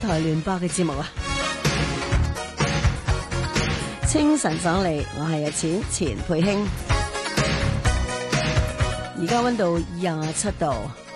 台聯播嘅節目啊！清晨爽利，我係日錢錢佩卿，而家溫度27度。